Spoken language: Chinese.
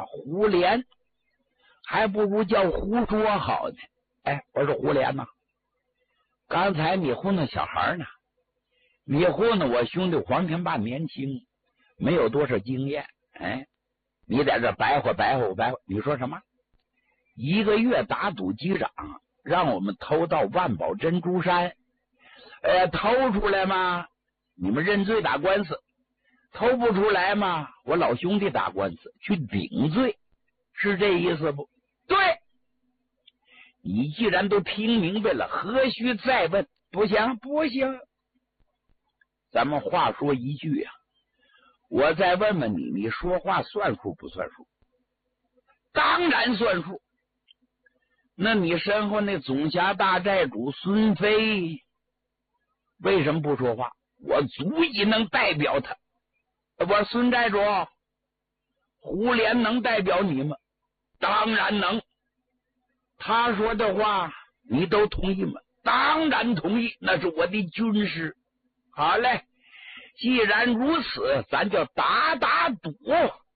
胡连，还不如叫胡说好呢。哎，我说胡连呐，刚才你糊弄小孩呢，你糊弄我兄弟黄天霸年轻，没有多少经验。哎，你在这白话，你说什么？1个月打赌机长让我们偷到万宝珍珠山，偷出来吗？你们认罪打官司。偷不出来吗？我老兄弟打官司去顶罪，是这意思不？对，你既然都听明白了，何须再问？不行，咱们话说一句啊，我再问问你，你说话算数不算数？当然算数。那你身后那总辖大寨主孙飞为什么不说话？我足以能代表他。我说孙寨主，胡连能代表你吗？当然能。他说的话你都同意吗？当然同意，那是我的军师。好嘞，既然如此，咱就打赌。